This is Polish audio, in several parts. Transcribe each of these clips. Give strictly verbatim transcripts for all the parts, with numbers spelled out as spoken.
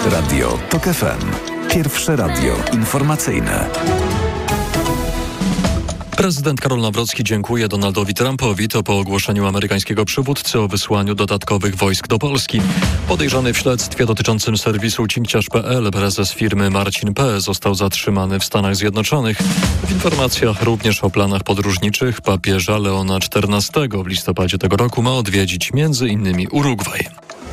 Radio TOK F M. Pierwsze radio informacyjne. Prezydent Karol Nawrocki dziękuje Donaldowi Trumpowi. To po ogłoszeniu amerykańskiego przywódcy o wysłaniu dodatkowych wojsk do Polski. Podejrzany w śledztwie dotyczącym serwisu cinkciarz kropka pe el prezes firmy Marcin P. został zatrzymany w Stanach Zjednoczonych. W informacjach również o planach podróżniczych papieża Leona czternastego w listopadzie tego roku ma odwiedzić między innymi Urugwaj.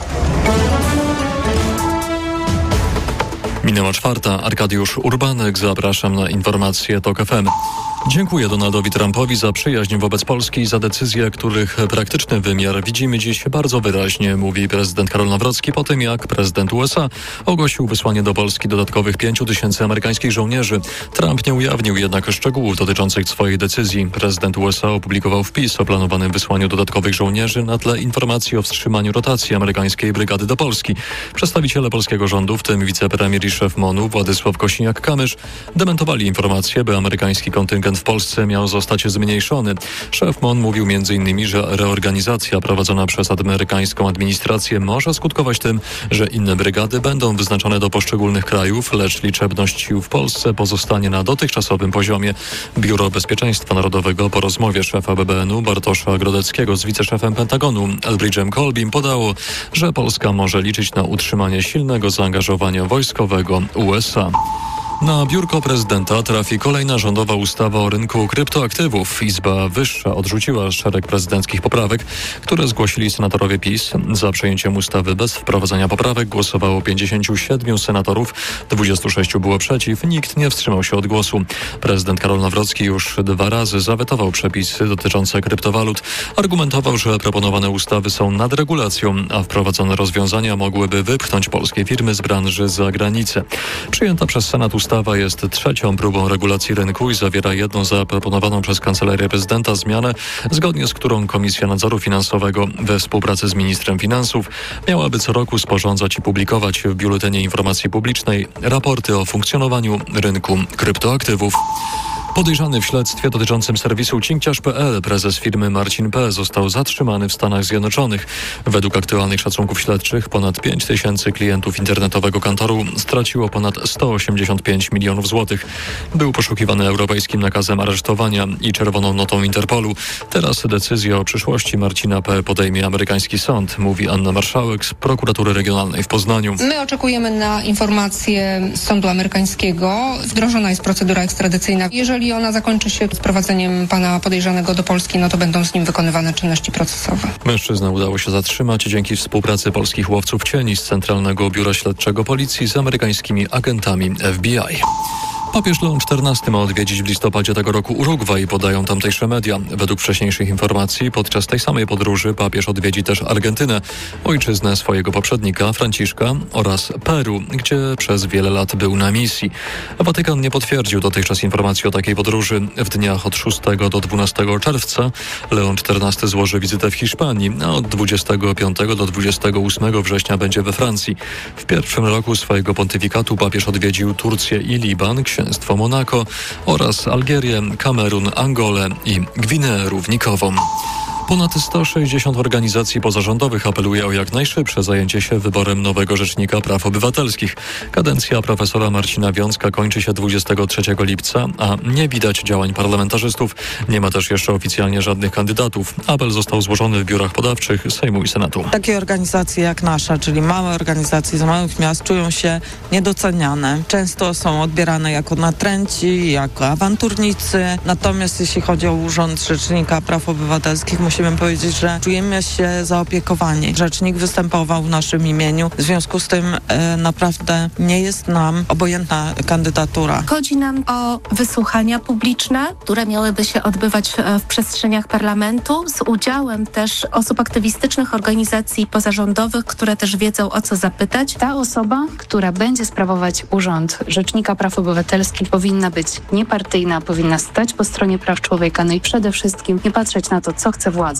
Minęła czwarta. Arkadiusz Urbanek. Zapraszam na informacje TOK F M. Dziękuję Donaldowi Trumpowi za przyjaźń wobec Polski i za decyzje, których praktyczny wymiar widzimy dziś bardzo wyraźnie, mówi prezydent Karol Nawrocki po tym, jak prezydent U S A ogłosił wysłanie do Polski dodatkowych pięciu tysięcy amerykańskich żołnierzy. Trump nie ujawnił jednak szczegółów dotyczących swojej decyzji. Prezydent U S A opublikował wpis o planowanym wysłaniu dodatkowych żołnierzy na tle informacji o wstrzymaniu rotacji amerykańskiej brygady do Polski. Przedstawiciele polskiego rządu, w tym wicepremier i szef M O N u Władysław Kosiniak-Kamysz, dementowali informacje, by amerykański kontyngent w Polsce miał zostać zmniejszony. Szef M O N mówił między innymi, że reorganizacja prowadzona przez amerykańską administrację może skutkować tym, że inne brygady będą wyznaczone do poszczególnych krajów, lecz liczebność sił w Polsce pozostanie na dotychczasowym poziomie. Biuro Bezpieczeństwa Narodowego po rozmowie szefa B B N u Bartosza Grodeckiego z wiceszefem Pentagonu Elbridge'em Colbym podało, że Polska może liczyć na utrzymanie silnego zaangażowania wojskowego U S A. Na biurko prezydenta trafi kolejna rządowa ustawa o rynku kryptoaktywów. Izba Wyższa odrzuciła szereg prezydenckich poprawek, które zgłosili senatorowie PiS. Za przyjęciem ustawy bez wprowadzania poprawek głosowało pięćdziesięciu siedmiu senatorów, dwudziestu sześciu było przeciw, nikt nie wstrzymał się od głosu. Prezydent Karol Nawrocki już dwa razy zawetował przepisy dotyczące kryptowalut. Argumentował, że proponowane ustawy są nadregulacją, a wprowadzone rozwiązania mogłyby wypchnąć polskie firmy z branży za granicę. Przyjęta przez Senat ustawa Ustawa jest trzecią próbą regulacji rynku i zawiera jedną zaproponowaną przez Kancelarię Prezydenta zmianę, zgodnie z którą Komisja Nadzoru Finansowego we współpracy z ministrem finansów miałaby co roku sporządzać i publikować w Biuletynie Informacji Publicznej raporty o funkcjonowaniu rynku kryptoaktywów. Podejrzany w śledztwie dotyczącym serwisu cinkciarz kropka pe el prezes firmy Marcin P. został zatrzymany w Stanach Zjednoczonych. Według aktualnych szacunków śledczych ponad pięć tysięcy klientów internetowego kantoru straciło ponad sto osiemdziesiąt pięć milionów złotych. Był poszukiwany europejskim nakazem aresztowania i czerwoną notą Interpolu. Teraz decyzję o przyszłości Marcina P. podejmie amerykański sąd, mówi Anna Marszałek z prokuratury regionalnej w Poznaniu. My oczekujemy na informacje z sądu amerykańskiego. Wdrożona jest procedura ekstradycyjna. Jeżeli ona zakończy się sprowadzeniem pana podejrzanego do Polski, no to będą z nim wykonywane czynności procesowe. Mężczyznę udało się zatrzymać dzięki współpracy polskich łowców cieni z Centralnego Biura Śledczego Policji z amerykańskimi agentami F B I. Papież Leon czternasty ma odwiedzić w listopadzie tego roku Urugwaj, podają tamtejsze media. Według wcześniejszych informacji podczas tej samej podróży papież odwiedzi też Argentynę, ojczyznę swojego poprzednika Franciszka, oraz Peru, gdzie przez wiele lat był na misji. Watykan nie potwierdził dotychczas informacji o takiej podróży. W dniach od szóstego do dwunastego czerwca Leon czternasty złoży wizytę w Hiszpanii, a od dwudziestego piątego do dwudziestego ósmego września będzie we Francji. W pierwszym roku swojego pontyfikatu papież odwiedził Turcję i Liban, Księstwo Monako oraz Algierię, Kamerun, Angolę i Gwineę Równikową. Ponad sto sześćdziesiąt organizacji pozarządowych apeluje o jak najszybsze zajęcie się wyborem nowego Rzecznika Praw Obywatelskich. Kadencja profesora Marcina Wiącka kończy się dwudziestego trzeciego lipca, a nie widać działań parlamentarzystów. Nie ma też jeszcze oficjalnie żadnych kandydatów. Apel został złożony w biurach podawczych Sejmu i Senatu. Takie organizacje jak nasza, czyli małe organizacje z małych miast, czują się niedoceniane. Często są odbierane jako natręci, jako awanturnicy. Natomiast jeśli chodzi o Urząd Rzecznika Praw Obywatelskich, musimy Musimy powiedzieć, że czujemy się zaopiekowani. Rzecznik występował w naszym imieniu. W związku z tym e, naprawdę nie jest nam obojętna kandydatura. Chodzi nam o wysłuchania publiczne, które miałyby się odbywać w, w przestrzeniach parlamentu z udziałem też osób aktywistycznych, organizacji pozarządowych, które też wiedzą, o co zapytać. Ta osoba, która będzie sprawować Urząd Rzecznika Praw Obywatelskich, powinna być niepartyjna, powinna stać po stronie praw człowieka, no i przede wszystkim nie patrzeć na to, co chce władza.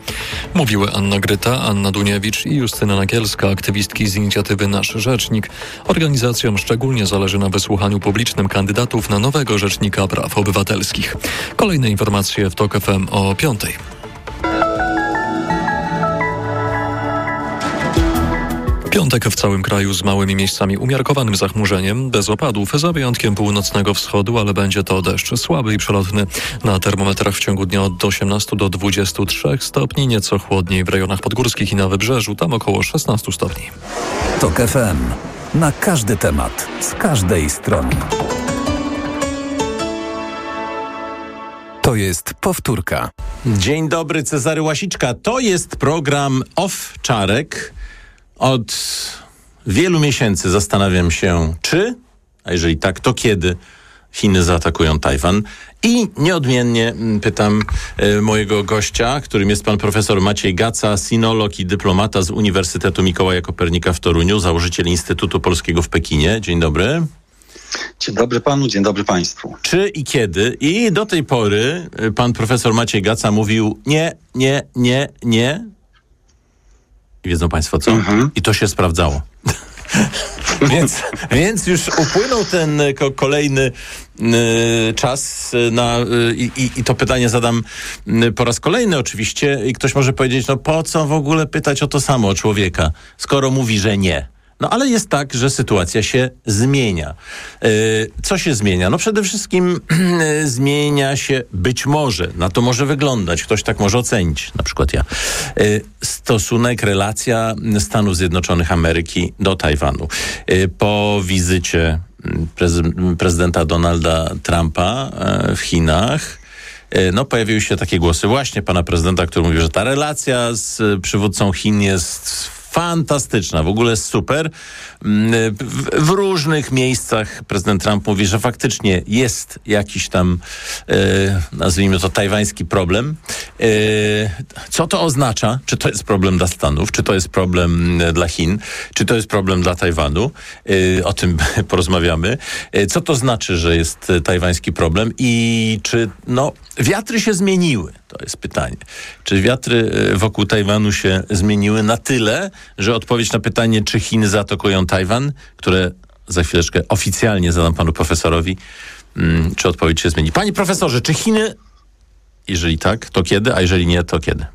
Mówiły Anna Gryta, Anna Duniewicz i Justyna Nakielska, aktywistki z inicjatywy Nasz Rzecznik. Organizacjom szczególnie zależy na wysłuchaniu publicznym kandydatów na nowego Rzecznika Praw Obywatelskich. Kolejne informacje w TOK F M o piątej. piątek w całym kraju z małymi miejscami umiarkowanym zachmurzeniem, bez opadów, za wyjątkiem północnego wschodu, ale będzie to deszcz słaby i przelotny. Na termometrach w ciągu dnia od osiemnastu do dwudziestu trzech stopni, nieco chłodniej w rejonach podgórskich i na wybrzeżu, tam około szesnastu stopni. TOK F M. Na każdy temat, z każdej strony. To jest powtórka. Dzień dobry, Cezary Łasiczka. To jest program Off Czarek. Od wielu miesięcy zastanawiam się, czy, a jeżeli tak, to kiedy Chiny zaatakują Tajwan. I nieodmiennie pytam e, mojego gościa, którym jest pan profesor Maciej Gaca, sinolog i dyplomata z Uniwersytetu Mikołaja Kopernika w Toruniu, założyciel Instytutu Polskiego w Pekinie. Dzień dobry. Dzień dobry panu, dzień dobry państwu. Czy i kiedy? I do tej pory pan profesor Maciej Gaca mówił nie, nie, nie, nie. I wiedzą państwo co? Mhm. I to się sprawdzało. więc, więc już upłynął ten ko- kolejny y, czas na, y, i, i to pytanie zadam y, po raz kolejny oczywiście i ktoś może powiedzieć, no po co w ogóle pytać o to samo, o człowieka, skoro mówi, że nie. No ale jest tak, że sytuacja się zmienia. Yy, co się zmienia? No przede wszystkim yy, zmienia się być może, na to może wyglądać, ktoś tak może ocenić, na przykład ja, yy, stosunek, relacja Stanów Zjednoczonych Ameryki do Tajwanu. Yy, po wizycie prez- prezydenta Donalda Trumpa yy, w Chinach, no pojawiły się takie głosy właśnie pana prezydenta, który mówi, że ta relacja z przywódcą Chin jest fantastyczna, w ogóle jest super. W, w różnych miejscach prezydent Trump mówi, że faktycznie jest jakiś tam, e, nazwijmy to, tajwański problem. E, co to oznacza? Czy to jest problem dla Stanów? Czy to jest problem dla Chin? Czy to jest problem dla Tajwanu? E, o tym porozmawiamy. E, co to znaczy, że jest tajwański problem? I czy, no, wiatry się zmieniły? To jest pytanie. Czy wiatry wokół Tajwanu się zmieniły na tyle, że odpowiedź na pytanie, czy Chiny zaatakują Tajwan, które za chwileczkę oficjalnie zadam panu profesorowi, hmm, czy odpowiedź się zmieni. Panie profesorze, czy Chiny, jeżeli tak, to kiedy, a jeżeli nie, to kiedy?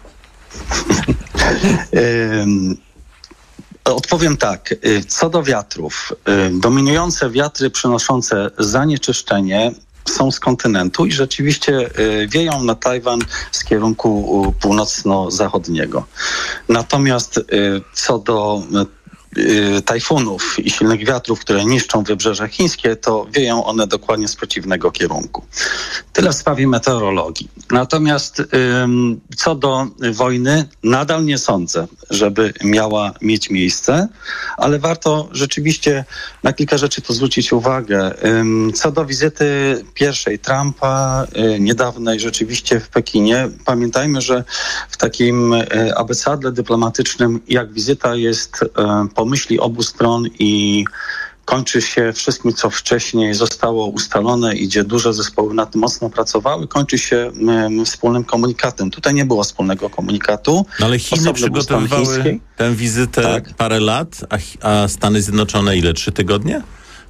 Odpowiem tak. Co do wiatrów. Dominujące wiatry przynoszące zanieczyszczenie są z kontynentu i rzeczywiście wieją na Tajwan z kierunku północno-zachodniego. Natomiast co do tajfunów i silnych wiatrów, które niszczą wybrzeże chińskie, to wieją one dokładnie z przeciwnego kierunku. Tyle w sprawie meteorologii. Natomiast ym, co do wojny, nadal nie sądzę, żeby miała mieć miejsce, ale warto rzeczywiście na kilka rzeczy tu zwrócić uwagę. Ym, co do wizyty pierwszej Trumpa, y, niedawnej rzeczywiście w Pekinie, pamiętajmy, że w takim y, abecadle dyplomatycznym jak wizyta jest y, pomyśli obu stron i kończy się wszystkim, co wcześniej zostało ustalone i gdzie duże zespoły nad tym mocno pracowały, kończy się um, wspólnym komunikatem. Tutaj nie było wspólnego komunikatu. No ale Chiny przygotowywały tę wizytę tak. parę lat, a, a Stany Zjednoczone ile? Trzy tygodnie?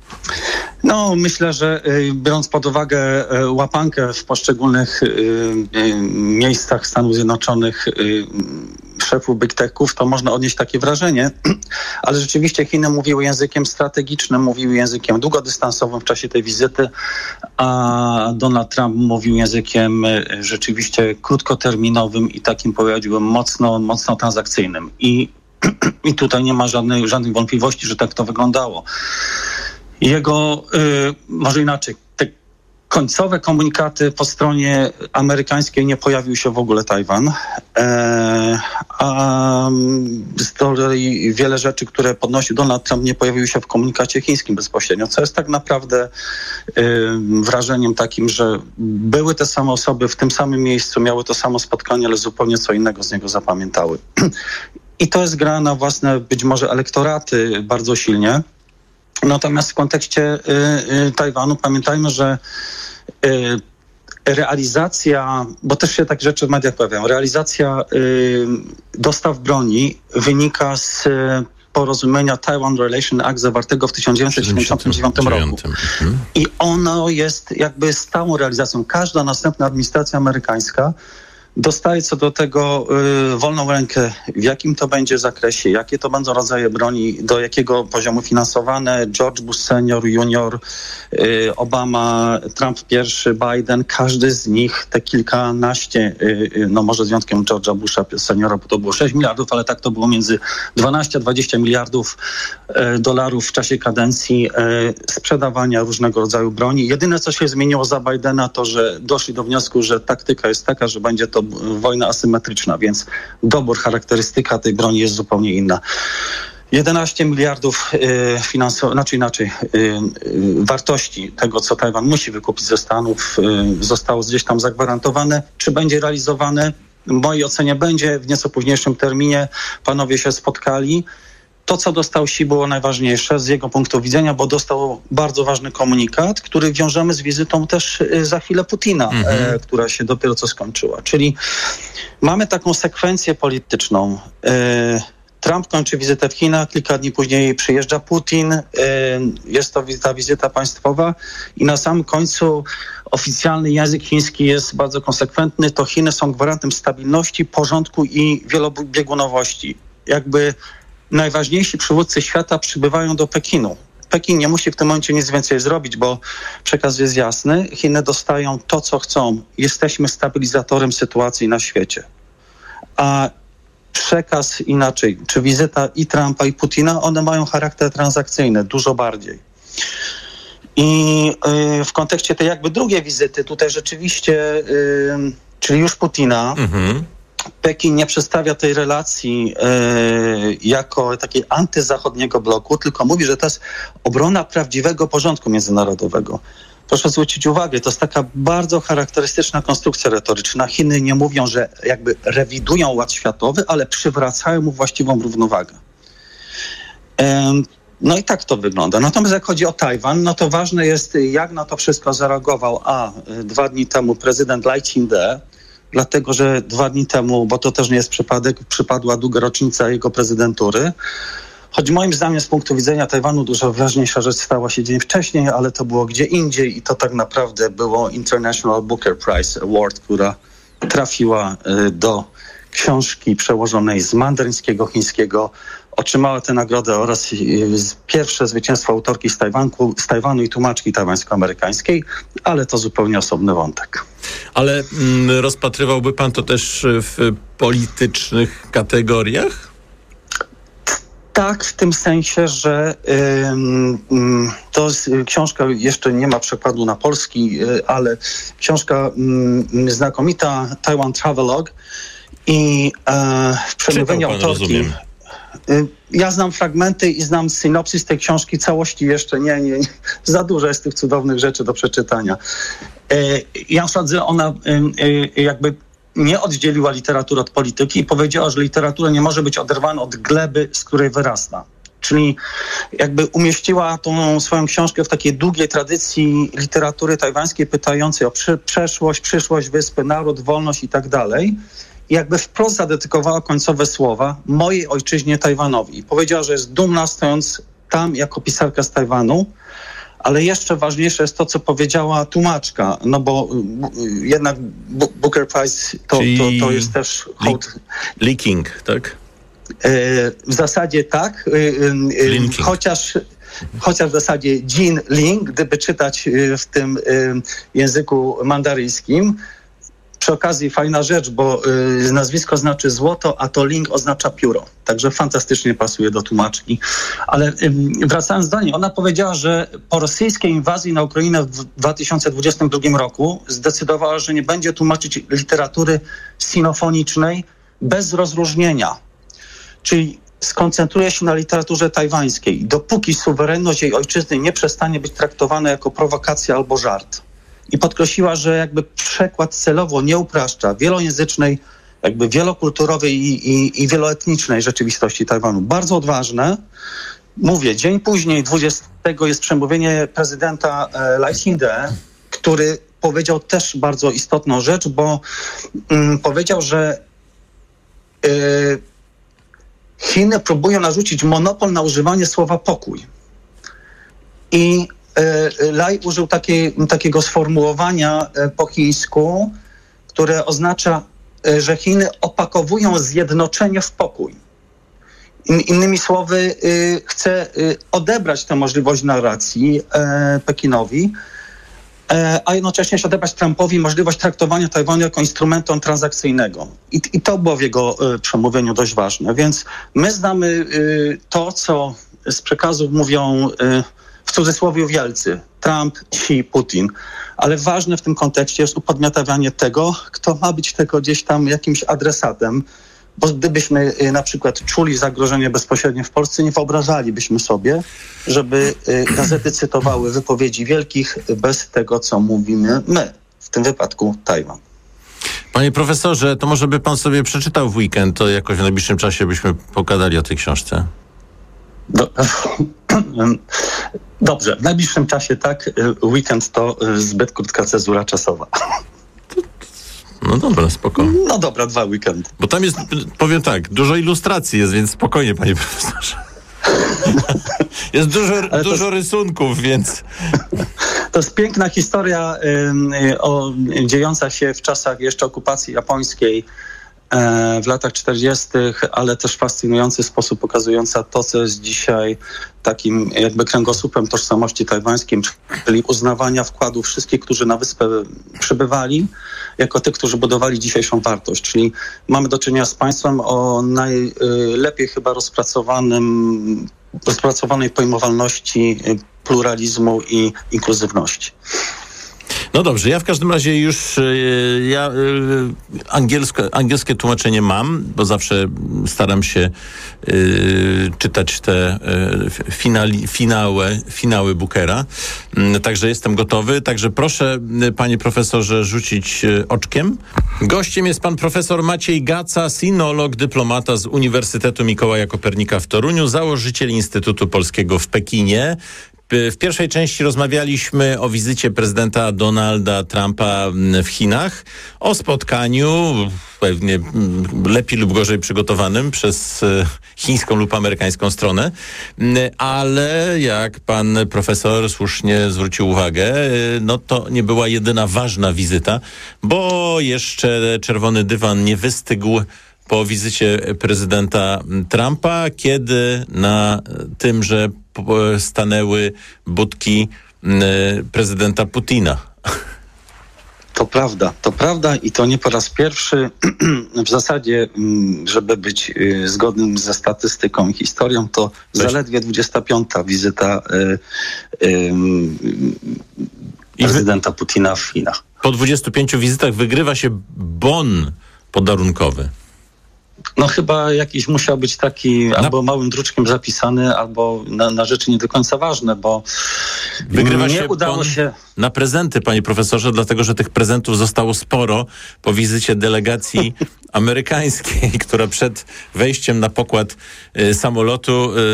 No, myślę, że y, biorąc pod uwagę y, łapankę w poszczególnych y, y, miejscach Stanów Zjednoczonych y, szefów big techów, to można odnieść takie wrażenie, ale rzeczywiście Chiny mówiły językiem strategicznym, mówiły językiem długodystansowym w czasie tej wizyty, a Donald Trump mówił językiem y, rzeczywiście krótkoterminowym i takim, powiedziałbym, mocno, mocno transakcyjnym. I, i tutaj nie ma żadnej, żadnych wątpliwości, że tak to wyglądało. Jego, y, może inaczej, te końcowe komunikaty po stronie amerykańskiej nie pojawił się w ogóle Tajwan. E, a z kolei wiele rzeczy, które podnosił Donald Trump, nie pojawiły się w komunikacie chińskim bezpośrednio, co jest tak naprawdę y, wrażeniem takim, że były te same osoby w tym samym miejscu, miały to samo spotkanie, ale zupełnie co innego z niego zapamiętały. I to jest gra na własne być może elektoraty bardzo silnie. Natomiast w kontekście y, y, Tajwanu pamiętajmy, że y, realizacja, bo też się takie rzeczy w mediach pojawiają, realizacja y, dostaw broni wynika z y, porozumienia Taiwan Relation Act zawartego w tysiąc dziewięćset siedemdziesiątym dziewiątym roku. I ono jest jakby stałą realizacją. Każda następna administracja amerykańska dostaje co do tego y, wolną rękę, w jakim to będzie zakresie, jakie to będą rodzaje broni, do jakiego poziomu finansowane. George Bush senior, junior, y, Obama, Trump pierwszy, Biden, każdy z nich te kilkanaście, y, y, no może z wyjątkiem George'a Busha seniora, bo to było sześć miliardów, ale tak to było między dwanaście a dwadzieścia miliardów y, dolarów w czasie kadencji y, sprzedawania różnego rodzaju broni. Jedyne, co się zmieniło za Bidena, to, że doszli do wniosku, że taktyka jest taka, że będzie to wojna asymetryczna, więc dobór, charakterystyka tej broni jest zupełnie inna. jedenaście miliardów y, finansowych, znaczy inaczej, y, y, wartości tego, co Tajwan musi wykupić ze Stanów, y, zostało gdzieś tam zagwarantowane. Czy będzie realizowane? W mojej ocenie będzie w nieco późniejszym terminie. Panowie się spotkali. To, co dostał Xi, było najważniejsze z jego punktu widzenia, bo dostał bardzo ważny komunikat, który wiążemy z wizytą też za chwilę Putina, mm-hmm. e, która się dopiero co skończyła. Czyli mamy taką sekwencję polityczną. E, Trump kończy wizytę w Chinach, kilka dni później przyjeżdża Putin, e, jest to wizyta, wizyta państwowa i na samym końcu oficjalny język chiński jest bardzo konsekwentny. To Chiny są gwarantem stabilności, porządku i wielobiegunowości. Jakby najważniejsi przywódcy świata przybywają do Pekinu. Pekin nie musi w tym momencie nic więcej zrobić, bo przekaz jest jasny. Chiny dostają to, co chcą. Jesteśmy stabilizatorem sytuacji na świecie. A przekaz inaczej, czy wizyta i Trumpa, i Putina, one mają charakter transakcyjny, dużo bardziej. I yy, w kontekście tej jakby drugiej wizyty, tutaj rzeczywiście, yy, czyli już Putina, mhm. Pekin nie przedstawia tej relacji e, jako takiej antyzachodniego bloku, tylko mówi, że to jest obrona prawdziwego porządku międzynarodowego. Proszę zwrócić uwagę, to jest taka bardzo charakterystyczna konstrukcja retoryczna. Chiny nie mówią, że jakby rewidują ład światowy, ale przywracają mu właściwą równowagę. E, no i tak to wygląda. Natomiast jak chodzi o Tajwan, no to ważne jest, jak na to wszystko zareagował a dwa dni temu prezydent Lai Ching-te, dlatego, że dwa dni temu, bo to też nie jest przypadek, przypadła długa rocznica jego prezydentury. Choć moim zdaniem z punktu widzenia Tajwanu dużo ważniejsza rzecz stała się dzień wcześniej, ale to było gdzie indziej i to tak naprawdę było International Booker Prize Award, która trafiła do książki przełożonej z mandaryńskiego, chińskiego. Otrzymała tę nagrodę oraz pierwsze zwycięstwo autorki z, Tajwanku, z Tajwanu i tłumaczki tajwańsko-amerykańskiej, ale to zupełnie osobny wątek. Ale mm, rozpatrywałby pan to też w politycznych kategoriach? Tak, w tym sensie, że y, to jest, książka jeszcze nie ma przekładu na polski, y, ale książka y, znakomita, Taiwan Travelogue i y, przemówienie autorki. Rozumiem. Ja znam fragmenty i znam synopsis tej książki, całości jeszcze nie, nie, nie. Za dużo jest tych cudownych rzeczy do przeczytania. Jan Szadzy, ona jakby nie oddzieliła literatury od polityki i powiedziała, że literatura nie może być oderwana od gleby, z której wyrasta. Czyli jakby umieściła tą swoją książkę w takiej długiej tradycji literatury tajwańskiej, pytającej o przeszłość, przyszłość wyspy, naród, wolność i tak dalej. I jakby wprost zadedykowała końcowe słowa mojej ojczyźnie Tajwanowi. I powiedziała, że jest dumna stojąc tam jako pisarka z Tajwanu, ale jeszcze ważniejsze jest to, co powiedziała tłumaczka, no bo jednak Booker Prize to, to, to jest też hołd. Leaking, tak? W zasadzie tak, chociaż, chociaż w zasadzie Jin Ling, gdyby czytać w tym języku mandaryjskim. Przy okazji fajna rzecz, bo y, nazwisko znaczy złoto, a to Ling oznacza pióro. Także fantastycznie pasuje do tłumaczki. Ale y, wracając do niej, ona powiedziała, że po rosyjskiej inwazji na Ukrainę w dwa tysiące dwudziestym drugim roku zdecydowała, że nie będzie tłumaczyć literatury sinofonicznej bez rozróżnienia. Czyli skoncentruje się na literaturze tajwańskiej, dopóki suwerenność jej ojczyzny nie przestanie być traktowana jako prowokacja albo żart. I podkreśliła, że jakby przekład celowo nie upraszcza wielojęzycznej, jakby wielokulturowej i, i, i wieloetnicznej rzeczywistości Tajwanu. Bardzo odważne. Mówię, dzień później, dwudziestego jest przemówienie prezydenta e, Lai Ching-te, który powiedział też bardzo istotną rzecz, bo mm, powiedział, że e, Chiny próbują narzucić monopol na używanie słowa pokój. I Lai użył takiej, takiego sformułowania po chińsku, które oznacza że Chiny opakowują zjednoczenie w pokój. In, innymi słowy, y, chce y, odebrać tę możliwość narracji e, Pekinowi, e, a jednocześnie też odebrać Trumpowi możliwość traktowania Tajwanu jako instrumentu transakcyjnego. I, i to było w jego y, przemówieniu dość ważne. Więc my znamy y, to, co z przekazów mówią y, w cudzysłowie wielcy. Trump, Xi, Putin. Ale ważne w tym kontekście jest upodmiotawianie tego, kto ma być tego gdzieś tam jakimś adresatem. Bo gdybyśmy y, na przykład czuli zagrożenie bezpośrednie w Polsce, nie wyobrażalibyśmy sobie, żeby y, gazety cytowały wypowiedzi wielkich bez tego, co mówimy my, w tym wypadku Tajwan. Panie profesorze, to może by pan sobie przeczytał w weekend, to jakoś w najbliższym czasie byśmy pogadali o tej książce. Do, Dobrze, w najbliższym czasie tak, weekend to zbyt krótka cezura czasowa. No dobra, spoko. No dobra, dwa weekendy. Bo tam jest, powiem tak, dużo ilustracji jest, więc spokojnie, panie profesorze. Jest dużo, dużo to, rysunków, więc... To jest piękna historia y, o, dziejąca się w czasach jeszcze okupacji japońskiej w latach czterdziestych, ale też fascynujący sposób pokazująca to, co jest dzisiaj takim jakby kręgosłupem tożsamości tajwańskiej, czyli uznawania wkładu wszystkich, którzy na wyspę przybywali, jako tych, którzy budowali dzisiejszą wartość. Czyli mamy do czynienia z państwem o najlepiej chyba rozpracowanym, rozpracowanej pojmowalności pluralizmu i inkluzywności. No dobrze, ja w każdym razie już ja angielsko, angielskie tłumaczenie mam, bo zawsze staram się y, czytać te y, finali, finały, finały Bookera. Y, także jestem gotowy. Także proszę, panie profesorze, rzucić y, oczkiem. Gościem jest pan profesor Maciej Gaca, sinolog, dyplomata z Uniwersytetu Mikołaja Kopernika w Toruniu, założyciel Instytutu Polskiego w Pekinie. W pierwszej części rozmawialiśmy o wizycie prezydenta Donalda Trumpa w Chinach, o spotkaniu pewnie lepiej lub gorzej przygotowanym przez chińską lub amerykańską stronę, ale jak pan profesor słusznie zwrócił uwagę, no to nie była jedyna ważna wizyta, bo jeszcze czerwony dywan nie wystygł po wizycie prezydenta Trumpa, kiedy na tymże stanęły budki prezydenta Putina. To prawda, to prawda i to nie po raz pierwszy. W zasadzie, żeby być zgodnym ze statystyką i historią, to Weź. zaledwie dwudziesta piąta wizyta y, y, prezydenta Putina w Chinach. Po dwudziestu pięciu wizytach wygrywa się bon podarunkowy. No chyba jakiś musiał być taki na... albo małym druczkiem zapisany, albo na, na rzeczy nie do końca ważne, bo wygrywa nie się udało się... na prezenty, panie profesorze, dlatego, że tych prezentów zostało sporo po wizycie delegacji amerykańskiej, która przed wejściem na pokład y, samolotu y,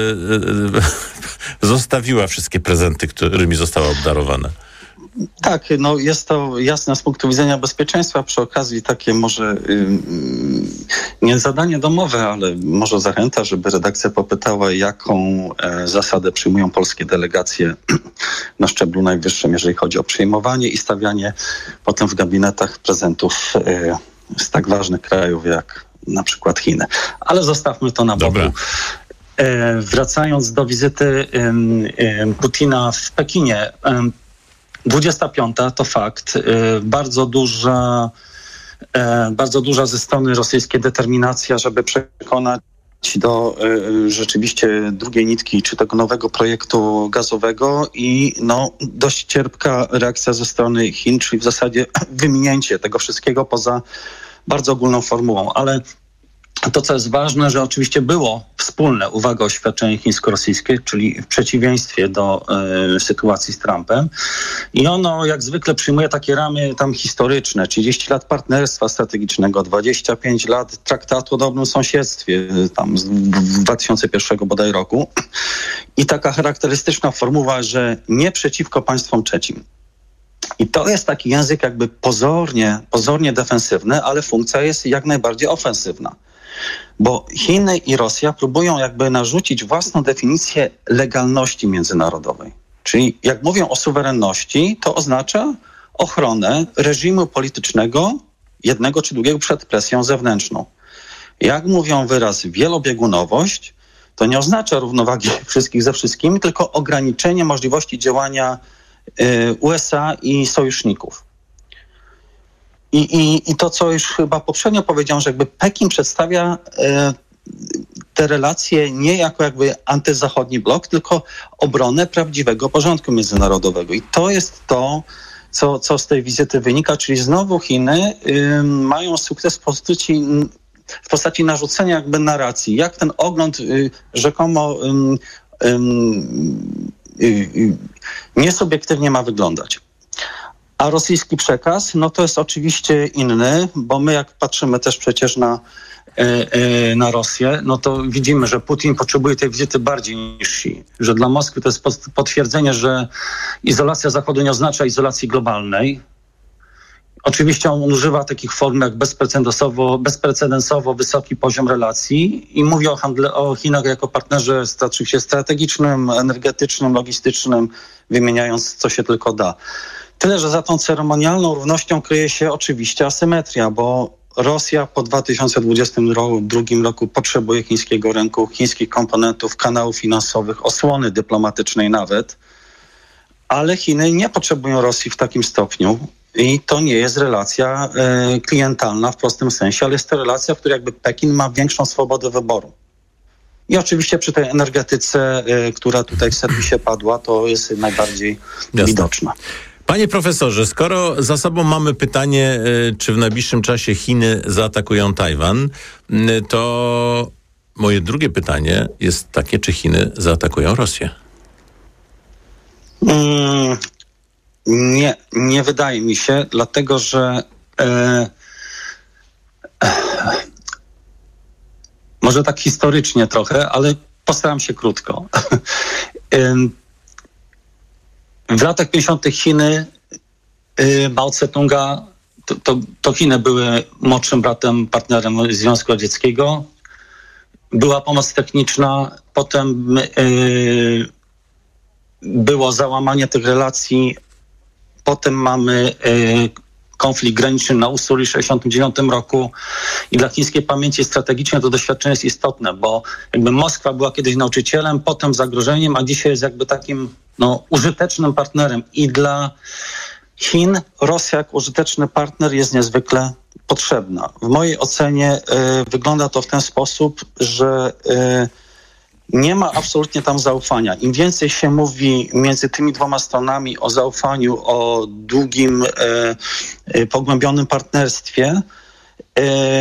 y, zostawiła wszystkie prezenty, którymi została obdarowana. Tak, no jest to jasne z punktu widzenia bezpieczeństwa. Przy okazji takie może yy, nie zadanie domowe, ale może zachęta, żeby redakcja popytała, jaką e, zasadę przyjmują polskie delegacje na szczeblu najwyższym, jeżeli chodzi o przyjmowanie i stawianie potem w gabinetach prezentów e, z tak ważnych krajów jak na przykład Chiny. Ale zostawmy to na boku. E, wracając do wizyty e, e, Putina w Pekinie, e, dwudziesta piąta to fakt. Bardzo duża, bardzo duża ze strony rosyjskiej determinacja, żeby przekonać do rzeczywiście drugiej nitki, czy tego nowego projektu gazowego i no, dość cierpka reakcja ze strony Chin, czyli w zasadzie wyminięcie tego wszystkiego poza bardzo ogólną formułą. Ale to, co jest ważne, że oczywiście było wspólne, uwaga, oświadczenie chińsko-rosyjskie, czyli w przeciwieństwie do y, sytuacji z Trumpem. I ono jak zwykle przyjmuje takie ramy tam historyczne, trzydzieści lat partnerstwa strategicznego, dwadzieścia pięć lat traktatu o dobrym sąsiedztwie, tam z dwa tysiące pierwszego bodaj roku. I taka charakterystyczna formuła, że nie przeciwko państwom trzecim. I to jest taki język jakby pozornie, pozornie defensywny, ale funkcja jest jak najbardziej ofensywna. Bo Chiny i Rosja próbują jakby narzucić własną definicję legalności międzynarodowej. Czyli jak mówią o suwerenności, to oznacza ochronę reżimu politycznego jednego czy drugiego przed presją zewnętrzną. Jak mówią wyraz wielobiegunowość, to nie oznacza równowagi wszystkich ze wszystkimi, tylko ograniczenie możliwości działania y, U S A i sojuszników. I, i, I to, co już chyba poprzednio powiedziałem, że jakby Pekin przedstawia y, te relacje nie jako jakby antyzachodni blok, tylko obronę prawdziwego porządku międzynarodowego. I to jest to, co, co z tej wizyty wynika, czyli znowu Chiny y, mają sukces w postaci, w postaci narzucenia jakby narracji, jak ten ogląd y, rzekomo y, y, y, niesubiektywnie ma wyglądać. A rosyjski przekaz, no to jest oczywiście inny, bo my jak patrzymy też przecież na, yy, na Rosję, no to widzimy, że Putin potrzebuje tej wizyty bardziej niż Xi. Że dla Moskwy to jest potwierdzenie, że izolacja Zachodu nie oznacza izolacji globalnej. Oczywiście on używa takich form jak bezprecedensowo, bezprecedensowo wysoki poziom relacji i mówi o, handle, o Chinach jako partnerze oczywiście strategicznym, energetycznym, logistycznym, wymieniając co się tylko da. Tyle, że za tą ceremonialną równością kryje się oczywiście asymetria, bo Rosja po dwa tysiące dwudziestym drugim roku potrzebuje chińskiego rynku, chińskich komponentów, kanałów finansowych, osłony dyplomatycznej nawet, ale Chiny nie potrzebują Rosji w takim stopniu i to nie jest relacja e, klientalna w prostym sensie, ale jest to relacja, w której jakby Pekin ma większą swobodę wyboru. I oczywiście przy tej energetyce, e, która tutaj w serwisie padła, to jest najbardziej Jasne. widoczna. Panie profesorze, skoro za sobą mamy pytanie, czy w najbliższym czasie Chiny zaatakują Tajwan, to moje drugie pytanie jest takie, czy Chiny zaatakują Rosję? Mm, nie, nie wydaje mi się, dlatego że e, e, może tak historycznie trochę, ale postaram się krótko. e, W latach pięćdziesiątych Chiny y, Mao Tse-tunga, to, to, to Chiny były młodszym bratem, partnerem Związku Radzieckiego. Była pomoc techniczna, potem y, było załamanie tych relacji, potem mamy y, konflikt graniczny na Usuli w tysiąc dziewięćset sześćdziesiątym dziewiątym roku i dla chińskiej pamięci strategicznej to doświadczenie jest istotne, bo jakby Moskwa była kiedyś nauczycielem, potem zagrożeniem, a dzisiaj jest jakby takim no, użytecznym partnerem i dla Chin Rosja jako użyteczny partner jest niezwykle potrzebna. W mojej ocenie y, wygląda to w ten sposób, że y, nie ma absolutnie tam zaufania. Im więcej się mówi między tymi dwoma stronami o zaufaniu, o długim, e, e, pogłębionym partnerstwie, e,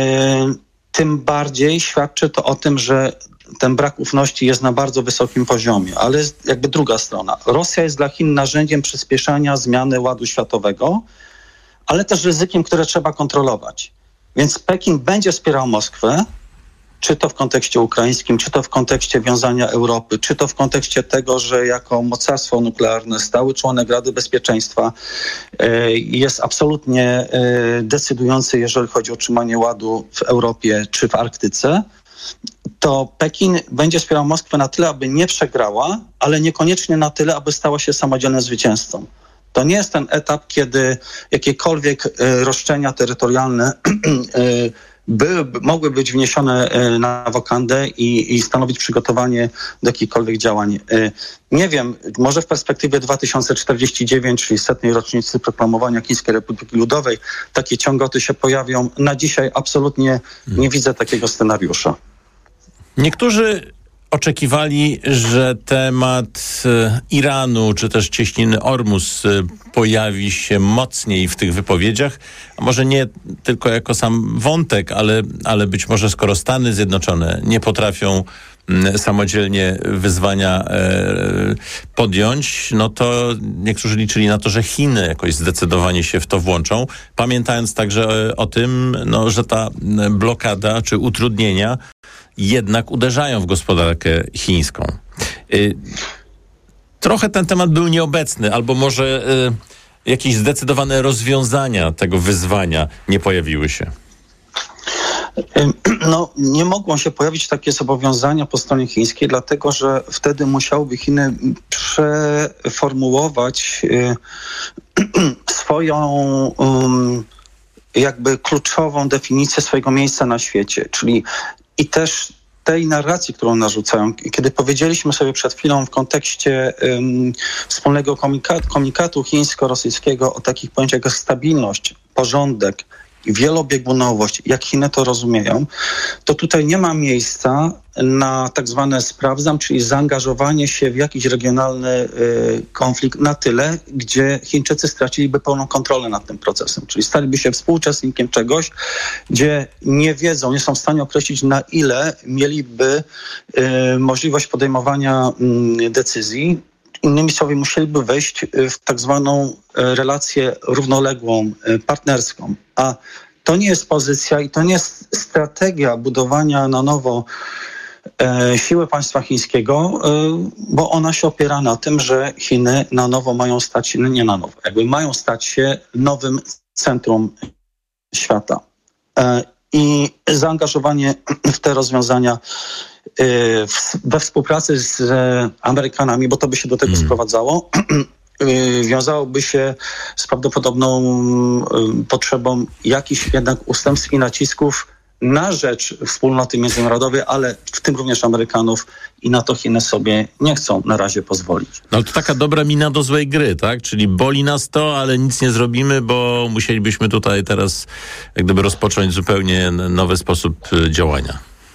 tym bardziej świadczy to o tym, że ten brak ufności jest na bardzo wysokim poziomie. Ale jest jakby druga strona. Rosja jest dla Chin narzędziem przyspieszania zmiany ładu światowego, ale też ryzykiem, które trzeba kontrolować. Więc Pekin będzie wspierał Moskwę, czy to w kontekście ukraińskim, czy to w kontekście wiązania Europy, czy to w kontekście tego, że jako mocarstwo nuklearne, stały członek Rady Bezpieczeństwa y, jest absolutnie y, decydujący, jeżeli chodzi o utrzymanie ładu w Europie czy w Arktyce, to Pekin będzie wspierał Moskwę na tyle, aby nie przegrała, ale niekoniecznie na tyle, aby stała się samodzielnym zwycięzcą. To nie jest ten etap, kiedy jakiekolwiek y, roszczenia terytorialne y, By, mogły być wniesione na wokandę i, i stanowić przygotowanie do jakichkolwiek działań. Nie wiem, może w perspektywie dwa tysiące czterdziestej dziewiątej, czyli setnej rocznicy proklamowania Chińskiej Republiki Ludowej, takie ciągoty się pojawią. Na dzisiaj absolutnie nie widzę takiego scenariusza. Niektórzy oczekiwali, że temat Iranu, czy też cieśniny Ormus pojawi się mocniej w tych wypowiedziach, a może nie tylko jako sam wątek, ale, ale być może skoro Stany Zjednoczone nie potrafią samodzielnie wyzwania e, podjąć, no to niektórzy liczyli na to, że Chiny jakoś zdecydowanie się w to włączą, pamiętając także o tym, no, że ta blokada czy utrudnienia jednak uderzają w gospodarkę chińską. Y, trochę ten temat był nieobecny, albo może y, jakieś zdecydowane rozwiązania tego wyzwania nie pojawiły się. No, nie mogą się pojawić takie zobowiązania po stronie chińskiej, dlatego że wtedy musiałyby Chiny przeformułować y, swoją... Um, jakby kluczową definicję swojego miejsca na świecie, czyli i też tej narracji, którą narzucają. Kiedy powiedzieliśmy sobie przed chwilą w kontekście um, wspólnego komunikatu, komunikatu chińsko-rosyjskiego o takich pojęciach jak stabilność, porządek, wielobiegunowość, jak Chiny to rozumieją, to tutaj nie ma miejsca na tak zwane sprawdzam, czyli zaangażowanie się w jakiś regionalny y, konflikt na tyle, gdzie Chińczycy straciliby pełną kontrolę nad tym procesem, czyli staliby się współuczestnikiem czegoś, gdzie nie wiedzą, nie są w stanie określić, na ile mieliby y, możliwość podejmowania y, decyzji. Innymi słowy, musieliby wejść w tak zwaną relację równoległą, partnerską. A to nie jest pozycja i to nie jest strategia budowania na nowo e, siły państwa chińskiego, e, bo ona się opiera na tym, że Chiny na nowo mają stać się, nie na nowo, jakby mają stać się nowym centrum świata. E, I zaangażowanie w te rozwiązania we współpracy z Amerykanami, bo to by się do tego mm. sprowadzało, wiązałoby się z prawdopodobną potrzebą jakichś jednak ustępstw i nacisków na rzecz wspólnoty międzynarodowej, ale w tym również Amerykanów, i na to Chiny sobie nie chcą na razie pozwolić. No ale to taka dobra mina do złej gry, tak? Czyli boli nas to, ale nic nie zrobimy, bo musielibyśmy tutaj teraz jak gdyby rozpocząć zupełnie nowy sposób działania.